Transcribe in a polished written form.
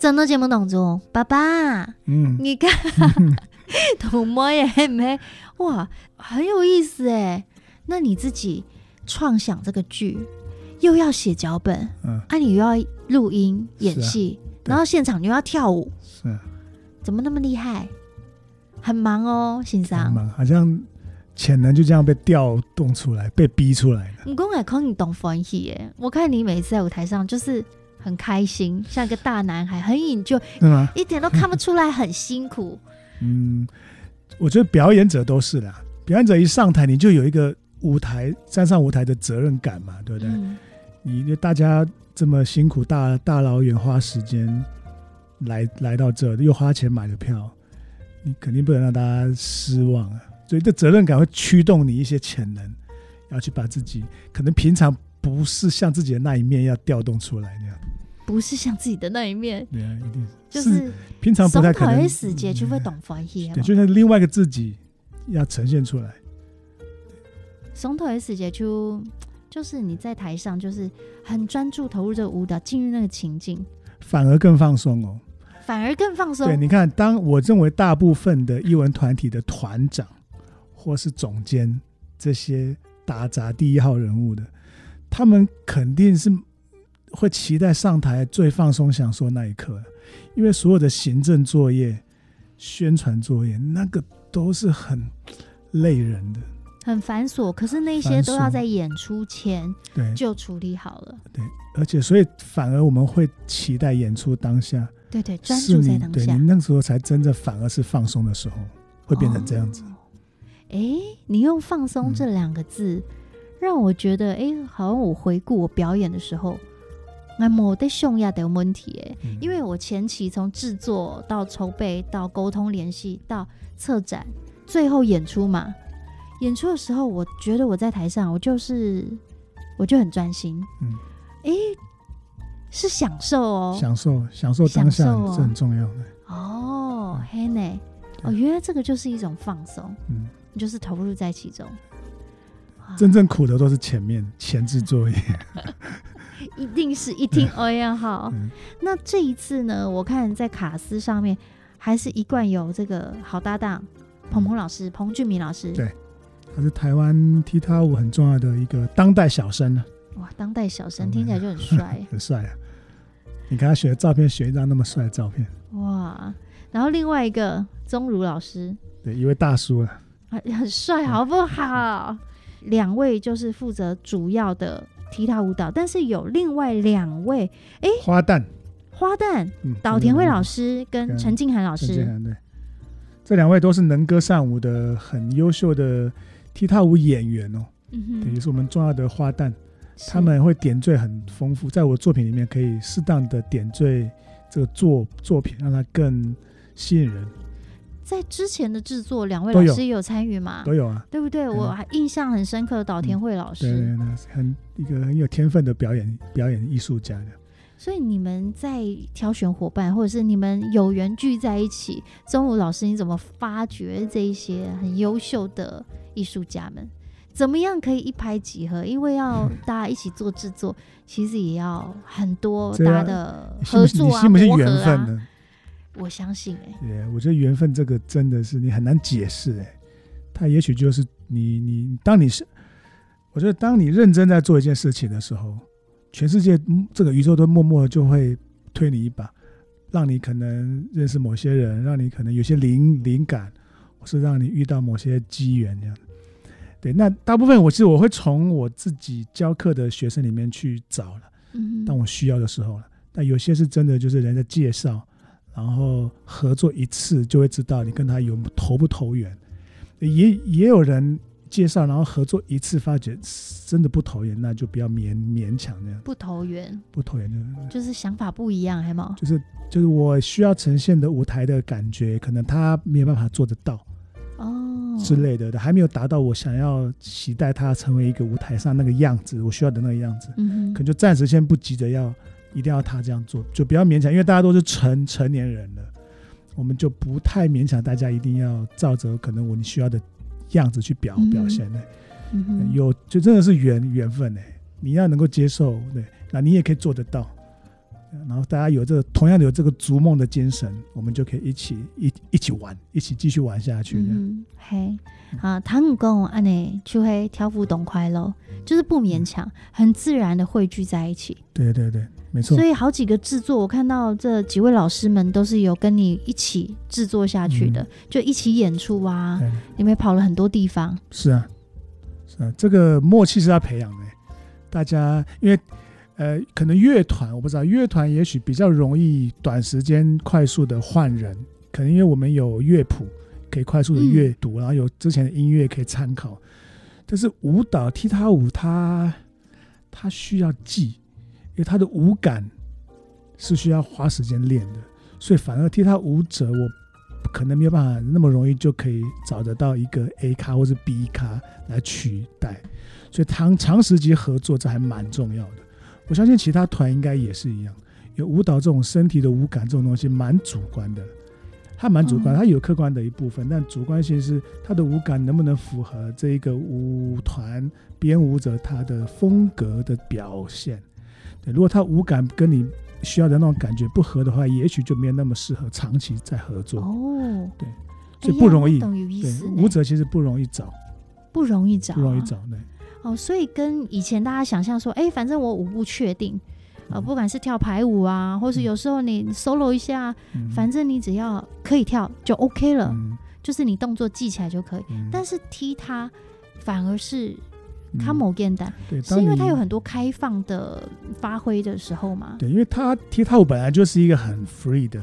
真的节目当中，爸爸，你看同模也没哇，很有意思哎。那你自己创想这个剧，又要写脚本，你又要录音演戏，然后现场你又要跳舞， 是怎么那么厉害？很忙哦，欣赏。 很忙，好像潜能就这样被调动出来，被逼出来的。 你公也可你懂欢喜耶！我看你每次在舞台上就是很开心，像一个大男孩，很enjoy，一点都看不出来很辛苦。 我觉得表演者都是啦，表演者一上台，你就有一个站上舞台的责任感嘛，对不对？你大家这么辛苦，大老远花时间来到这，又花钱买的票，你肯定不能让大家失望啊。所以这责任感会驱动你一些潜能，要去把自己可能平常不是像自己的那一面要调动出来那样。 不是像自己的那一面， 对啊，一定就是平常不太可能。 的世界就会懂欢喜， 对，就是另外一个自己要呈现出来。 松头的世界就是你在台上就是很专注投入这个舞蹈，进入那个情境， 反而更放松哦。 对， 你看，当我认为大部分的艺文团体的团长或是总监这些打杂第一号人物的，他们肯定是会期待上台最放松享受那一刻，因为所有的行政作业、宣传作业那个都是很累人的， 很繁琐，可是那些都要在演出前就处理好了。 对，而且所以反而我们会期待演出当下， 对，专注在当下， 你那时候才真正反而是放松的时候，会变成这样子。 你用放松这两个字，让我觉得好像我回顾我表演的时候，没得上亚的问题因为我前期从制作到筹备到沟通联系到策展，最后演出嘛，演出的时候我觉得我在台上我就很专心，是享受哦，享受当下是很重要的哦。嘿呢，原来这个就是一种放松，就是投入在其中。 真正苦的都是前置作业一定是一听呀好。那这一次呢，我看在卡司上面还是一贯有这个好搭档彭老师，彭俊明老师。 对，他是台湾踢踏舞很重要的一个当代小生呢。 哇，当代小生听起来就很帅很帅啊，你看他选的照片，选一张那么帅的照片。 哇，然后另外一个宗儒老师， 对，一位大叔了， 很帅好不好？两位就是负责主要的踢踏舞蹈，但是有另外两位花旦岛田惠老师跟陈静涵老师。 对，这两位都是能歌善舞的很优秀的踢踏舞演员哦。对，也是我们重要的花旦，他们会点缀很丰富，在我作品里面可以适当的点缀这个作品，让它更吸引人。 在之前的制作，两位老师也有参与嘛？ 都有啊， 对不对？我还印象很深刻的岛田惠老师， 对，一个很有天分的表演艺术家的。 所以你们在挑选伙伴，或者是你们有缘聚在一起，宗儒老师你怎么发掘这一些很优秀的艺术家们？怎么样可以一拍即合？因为要大家一起做制作，其实也要很多大家的合作啊， 信不信缘分呢？ 我相信我觉得缘分这个真的是你很难解释它也许就是我觉得当你认真在做一件事情的时候，全世界这个宇宙都默默就会推你一把，让你可能认识某些人，让你可能有些灵感，或是让你遇到某些机缘这样。对，那大部分我会从我自己教课的学生里面去找了，当我需要的时候了。但有些是真的就是人家介绍，然后合作一次就会知道你跟他有投不投缘，也有人介绍然后合作一次发觉真的不投缘，那就不要勉强那样。不投缘就是想法不一样，还吗？ 就是我需要呈现的舞台的感觉，可能他没有办法做得到之类的，还没有达到我想要期待他成为一个舞台上那个样子，我需要的那个样子，可能就暂时先不急着一定要他这样做，就不要勉强，因为大家都是成年人了，我们就不太勉强大家一定要照着可能你需要的样子去表现就真的是缘分你要能够接受，对，那你也可以做得到， 然后大家有这个同样的有这个逐梦的精神，我们就可以一起玩，一起继续玩下去。 嘿，啊，他们跟我安呢就会挑浮懂快乐，就是不勉强，很自然的汇聚在一起。 对对对，没错。 所以好几个制作，我看到这几位老师们都是有跟你一起制作下去的，就一起演出啊，你们跑了很多地方。 是啊，这个默契是要培养的。大家因为可能乐团我不知道，乐团也许比较容易短时间快速的换人，可能因为我们有乐谱可以快速的阅读，然后有之前的音乐可以参考。但是舞蹈踢踏舞它需要记，因为它的舞感是需要花时间练的，所以反而踢踏舞者我可能没有办法那么容易就可以找得到一个 A 咖或是 B 咖来取代，所以长时期合作这还蛮重要的。我相信其他团应该也是一样，因为舞蹈这种身体的舞感这种东西蛮主观的，它蛮主观，它有客观的一部分，但主观性是它的舞感能不能符合这一个舞团编舞者他的风格的表现。对，如果他舞感跟你需要的那种感觉不合的话，也许就没有那么适合长期在合作。对，所以不容易。对，舞者其实不容易找， 不容易找。 对。 所以跟以前大家想象说，反正我舞不确定，不管是跳排舞啊，或是有时候你 solo 一下，反正你只要可以跳就 OK 了，就是你动作记起来就可以。但是踢它反而是它某简单，是因为它有很多开放的发挥的时候嘛。 对，因为它踢踏舞本来就是一个很 free 的，